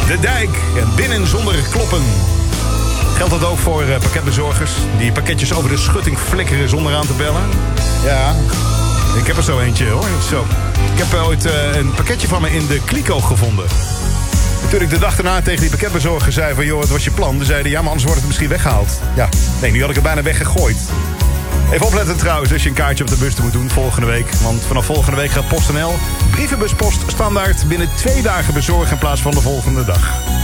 De dijk en binnen zonder kloppen. Geldt dat ook voor pakketbezorgers die pakketjes over de schutting flikkeren zonder aan te bellen? Ja, ik heb er zo eentje hoor. Zo. Ik heb ooit een pakketje van me in de kliko gevonden. Toen ik de dag daarna tegen die pakketbezorger zei van... joh, wat was je plan? Toen zeiden ja, maar anders wordt het misschien weggehaald. Ja, nee, nu had ik het bijna weggegooid. Even opletten trouwens als je een kaartje op de bus moet doen volgende week. Want vanaf volgende week gaat PostNL brievenbuspost standaard binnen 2 dagen bezorgen in plaats van de volgende dag.